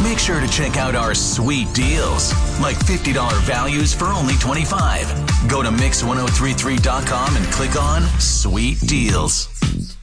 make sure to check out our sweet deals, like $50 values for only $25. Go to Mix1033.com and click on Sweet Deals.